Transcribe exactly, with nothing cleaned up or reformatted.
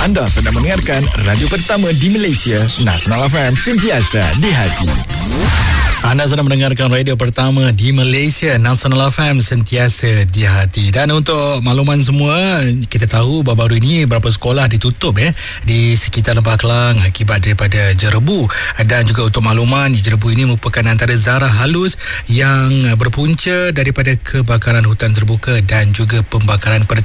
Anda sedang mendengarkan radio pertama di Malaysia, Nasional F M, sentiasa di hati. Anda sedang mendengarkan radio pertama di Malaysia, Nasional F M, sentiasa di hati. Dan untuk makluman semua, kita tahu baru-baru ini beberapa sekolah ditutup eh di sekitar Lembah Kelang akibat daripada jerebu. Dan juga untuk makluman, jerebu ini merupakan antara zarah halus yang berpunca daripada kebakaran hutan terbuka dan juga pembakaran